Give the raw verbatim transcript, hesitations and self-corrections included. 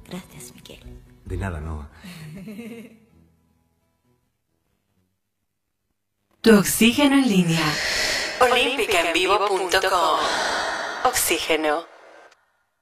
Gracias, Miquel. De nada, Noa. Tu oxígeno en línea. olímpica en vivo punto com. Oxígeno.